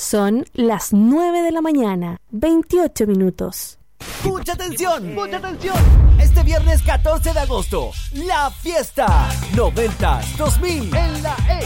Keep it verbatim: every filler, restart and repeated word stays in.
Son las nueve de la mañana, veintiocho minutos. ¡Mucha atención! ¡Mucha atención! Este viernes catorce de agosto, la fiesta noventa dos mil en la E.